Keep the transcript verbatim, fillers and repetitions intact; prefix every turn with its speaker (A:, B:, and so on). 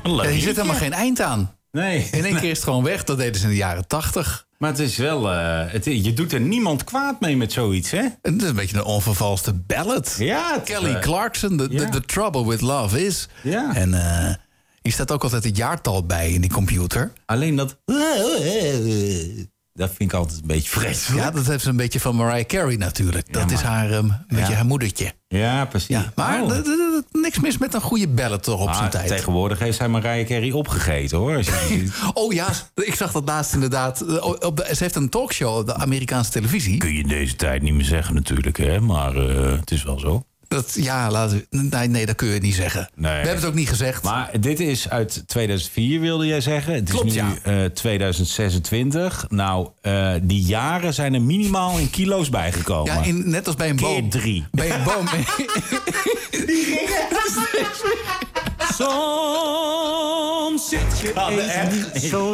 A: Ja, hier zit helemaal geen eind aan.
B: Nee.
A: In één keer is het gewoon weg. Dat deden ze in de jaren tachtig.
B: Maar het is wel... Uh, het, je doet er niemand kwaad mee met zoiets, hè?
A: Het is een beetje een onvervalste ballad.
B: Ja. Het,
A: Kelly
B: uh,
A: Clarkson, the,
B: ja.
A: the, the Trouble with Love Is.
B: Ja.
A: En uh, hier staat ook altijd het jaartal bij in die computer.
B: Alleen dat... Dat vind ik altijd een beetje vreselijk.
A: Ja, dat heeft ze een beetje van Mariah Carey natuurlijk. Dat ja, is haar, um, een ja. beetje haar moedertje.
B: Ja, precies. Ja,
A: maar
B: oh.
A: d- d- d- niks mis met een goede ballad toch op
B: ah,
A: zijn tijd.
B: Tegenwoordig heeft zij Mariah Carey opgegeten, hoor. Als je
A: oh ja, ik zag dat laatst inderdaad. Op de, ze heeft een talkshow op de Amerikaanse televisie.
B: Kun je in deze tijd niet meer zeggen natuurlijk, hè. Maar uh, het is wel zo.
A: Dat, ja, laten we, nee, nee, dat kun je niet zeggen.
B: Nee.
A: We hebben het ook niet gezegd.
B: Maar dit is uit tweeduizend vier, wilde jij zeggen. Het
A: Klopt,
B: is nu
A: ja.
B: uh, tweeduizend zesentwintig. Nou, uh, die jaren zijn er minimaal in kilo's bijgekomen.
A: Ja, in, net als bij een boom.
B: Keer drie.
A: Bij een boom.
B: Die gingen Soms zit je echt zo